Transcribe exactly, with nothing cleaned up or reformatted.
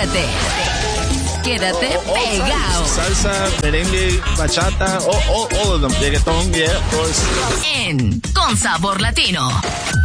Comunícate. Quédate all, all pegado. Salsa, merengue, bachata, all, all, all of them. Reggaeton, yeah, of course. En Con Sabor Latino.